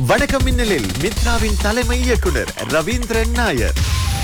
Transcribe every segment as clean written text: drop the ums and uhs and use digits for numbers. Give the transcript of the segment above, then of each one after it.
வணக்கம் மின்னலில் மித்ராவின் தலைமை இயக்குனர் ரவீந்திரன் நாயர்.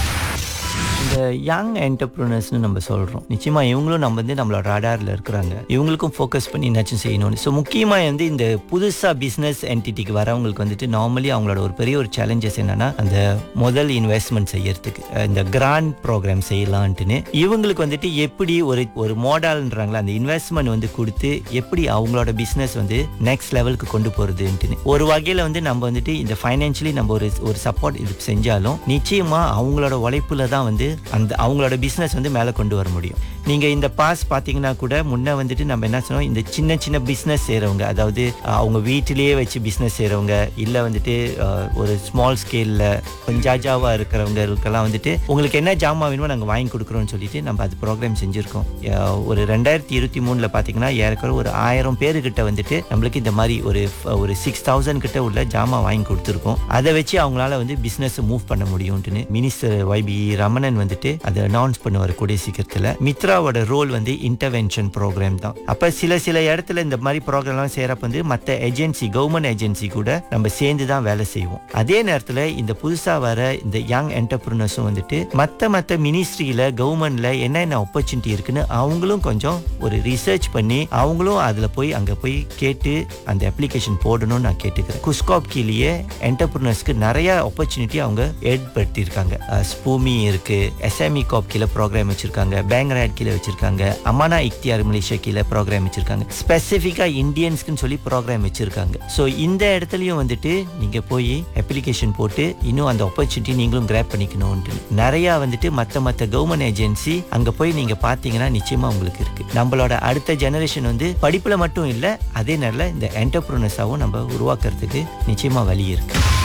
இந்த யங் என்டர்பிரினர்ஸ்னு நம்ம சொல்கிறோம். நிச்சயமா இவங்களும் நம்ம நம்மளோட ரடாரில் இருக்கிறாங்க. இவங்களுக்கும் ஃபோக்கஸ் பண்ணி என்னாச்சும் செய்யணும்னு. ஸோ முக்கியமாக இந்த புதுசாக பிஸ்னஸ் என்டிட்டிக்கு வரவங்களுக்கு நார்மலி அவங்களோட ஒரு பெரிய ஒரு சேலஞ்சஸ் என்னன்னா அந்த முதல் இன்வெஸ்ட்மெண்ட் செய்யறதுக்கு இந்த கிராண்ட் ப்ரோக்ராம் செய்யலான்ட்டுன்னு இவங்களுக்கு எப்படி ஒரு மாடல்ன்றாங்களா அந்த இன்வெஸ்ட்மெண்ட் கொடுத்து எப்படி அவங்களோட பிஸ்னஸ் நெக்ஸ்ட் லெவலுக்கு கொண்டு போகிறதுன்ட்டுன்னு ஒரு வகையில் நம்ம இந்த ஃபைனான்ஷியலி நம்ம ஒரு சப்போர்ட் இது செஞ்சாலும் நிச்சயமா அவங்களோட உழைப்புல தான் அந்த அவங்களோட பிசினஸ் மேல கொண்டு வர முடியும். நீங்க இந்த பாஸ் பாத்தீங்கன்னா கூட முன்ன நம்ம என்ன சொன்னோம், இந்த சின்ன சின்ன பிசினஸ் செய்யறவங்க, அதாவது அவங்க வீட்டிலேயே வச்சு பிசினஸ் செய்யறவங்க, இல்ல ஒரு ஸ்மால் ஸ்கேல்ல கொஞ்சாஜாவா இருக்கிறவங்களுக்கெல்லாம் உங்களுக்கு என்ன ஜாமான் வேணுமோ நாங்க வாங்கி கொடுக்குறோம்னு சொல்லிட்டு நம்ம அது ப்ரோக்ராம் செஞ்சிருக்கோம். ஒரு 2023 பாத்தீங்கன்னா ஏறக்குறைய ஒரு 1000 பேருக்கிட்ட நம்மளுக்கு இந்த மாதிரி ஒரு 6000 கிட்ட உள்ள ஜாமான் வாங்கி கொடுத்துருக்கோம். அதை வச்சு அவங்களால பிசினஸ் மூவ் பண்ண முடியும்னு மினிஸ்டர் YB ரமணன் அதை அனௌன்ஸ் பண்ணுவார் கூடிய சீக்கிரத்தில். மித்ராவோட ரோல் இன்டர்வென்ஷன் ப்ரோக்ராம் தான். அப்ப சில இடத்துல இந்த மாதிரி ப்ரோக்ராம்லாம் செய்யறப்ப மற்ற ஏஜென்சி, கவர்மெண்ட் ஏஜென்சி கூட நம்ம சேர்ந்து தான் வேலை செய்வோம். அதே நேரத்தில் இந்த புதுசா வர இந்த யங் என்டர்பிரினர்ஸும் மற்ற மினிஸ்ட்ரியில கவர்மெண்ட்ல என்னென்ன ஆப்பர்ச்சுனிட்டி இருக்குன்னு அவங்களும் கொஞ்சம் ஒரு ரிசர்ச் பண்ணி அவங்களும் அதுல அங்க போய் கேட்டு அந்த அப்ளிகேஷன் போடணும்னு நான் கேட்டுக்கிறேன். குஸ்காப் கீழே என்டர்பிரினர்ஸ்க்கு நிறைய ஆப்பர்ச்சுனிட்டி அவங்க ஏற்படுத்தி இருக்காங்க. ஸ்பூமி இருக்கு, SME காப் கீழே ப்ரோக்ராம் வச்சிருக்காங்க, பேங்க்ராட் கீழே வச்சிருக்காங்க, அமானா இக்தியார் மலேசியா கீழே ப்ரோக்ராம் வச்சிருக்காங்க, ஸ்பெசிஃபிக்கா இந்தியன்ஸ்க்குன்னு சொல்லி ப்ரோக்ராம் வச்சிருக்காங்க. ஸோ இந்த இடத்துலயும் நீங்க போய் அப்ளிகேஷன் போட்டு இன்னும் அந்த ஆப்பர்ச்சுனிட்டி நீங்களும் கிராப் பண்ணிக்கணும்னு நிறைய மற்ற கவர்மெண்ட் ஏஜென்சி அங்க போய் நீங்க பாத்தீங்கன்னா நிச்சயமா உங்களுக்கு இருக்கு. நம்மளோட அடுத்த ஜெனரேஷன் படிப்புல மட்டும் இல்ல, அதே நேரத்தில் இந்த என்டர்பிரினர்ஸாவும் நம்ம உருவாக்குறதுக்கு நிச்சயமா வழி இருக்கு.